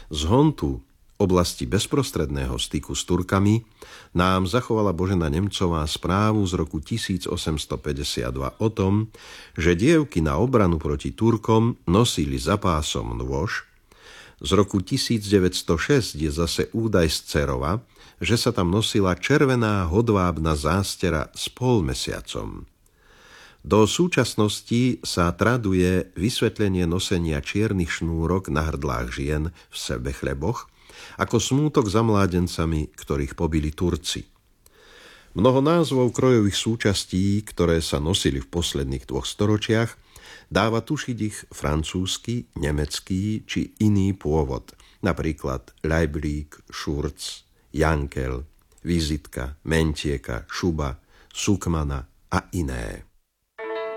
Z Hontu, oblasti bezprostredného styku s Turkami, nám zachovala Božena Nemcová správu z roku 1852 o tom, že dievky na obranu proti Turkom nosili za pásom nôž. Z roku 1906 je zase údaj z Cerova, že sa tam nosila červená hodvábna zástera s polmesiacom. Do súčasnosti sa traduje vysvetlenie nosenia čiernych šnúrok na hrdlách žien v sebechleboch ako smútok za mládencami, ktorých pobili Turci. Mnoho názvov krojových súčastí, ktoré sa nosili v posledných 2 storočiach, dáva tušiť ich francúzsky, nemecký či iný pôvod, napríklad Leibrík, Šurc, Jankel, Vizitka, Mentieka, Šuba, Sukmana a iné.